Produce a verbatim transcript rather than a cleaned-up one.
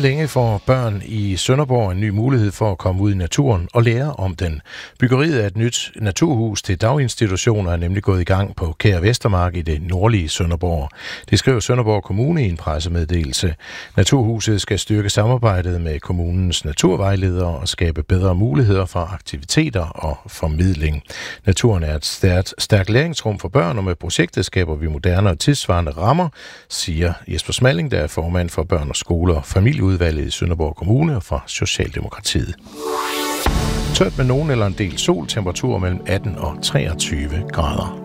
længe får børn i Sønderborg en ny mulighed for at komme ud i naturen og lære om den. Byggeriet af et nyt naturhus til daginstitutioner er nemlig gået i gang på Kær Vestermark i det nordlige Sønderborg. Det skriver Sønderborg Kommune i en pressemeddelelse. Naturhuset skal styrke samarbejdet med kommunens naturvejledere og skabe bedre muligheder for aktiviteter og formidling. Naturen er et stærkt, stærkt læringsrum for børn, og med projektet skaber vi moderne og tidsvarende rammer, siger Jesper Smalling, der er formand for børn og skole- og familieudvalget i Sønderborg Kommune og for Socialdemokratiet. Tørt med nogen eller en del sol, temperatur mellem atten og treogtyve grader.